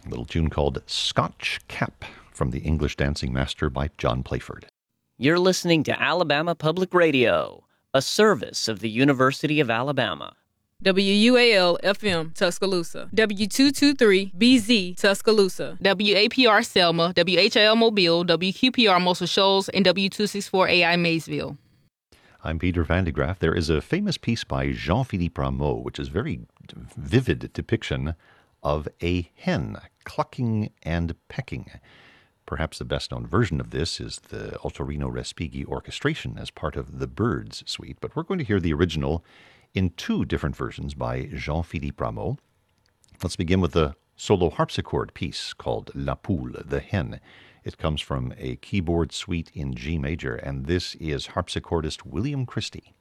A little tune called Scotch Cap from the English Dancing Master by John Playford. You're listening to Alabama Public Radio, a service of the University of Alabama. WUAL-FM, Tuscaloosa. W223-BZ, Tuscaloosa. WAPR Selma, WHIL Mobile, WQPR Muscle Shoals, and W264AI Maysville. I'm Peter Van de Graaff. There is a famous piece by Jean-Philippe Rameau, which is a very vivid depiction of a hen clucking and pecking. Perhaps the best-known version of this is the Ottorino Respighi orchestration as part of the Birds suite, but we're going to hear the original in two different versions by Jean-Philippe Rameau. Let's begin with the solo harpsichord piece called La Poule, the Hen. It comes from a keyboard suite in G major, and this is harpsichordist William Christie.